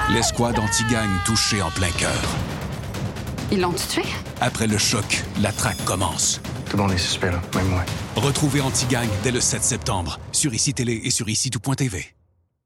L'escouade anti-gang touchée en plein cœur. Ils l'ont tué? Après le choc, la traque commence. Tout le monde est suspect, là, même moi. Retrouvez Anti-Gang dès le 7 septembre sur ICI Télé et sur ICI Tout.tv.